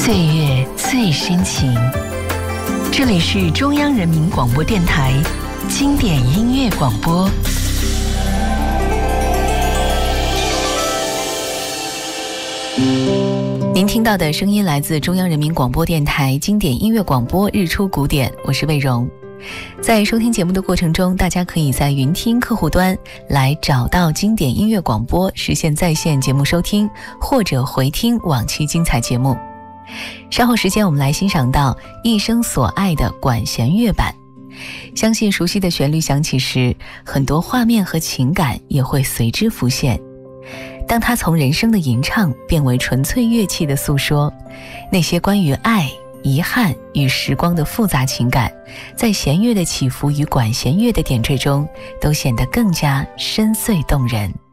岁月最深情。这里是中央人民广播电台经典音乐广播。您听到的声音来自中央人民广播电台经典音乐广播日出古典，我是魏荣。在收听节目的过程中，大家可以在云听客户端来找到经典音乐广播，实现在线节目收听，或者回听往期精彩节目。稍后时间我们来欣赏到一生所爱的管弦乐版。相信熟悉的旋律响起时，很多画面和情感也会随之浮现。当它从人生的吟唱变为纯粹乐器的诉说，那些关于爱、遗憾与时光的复杂情感，在弦乐的起伏与管弦乐的点缀中，都显得更加深邃动人。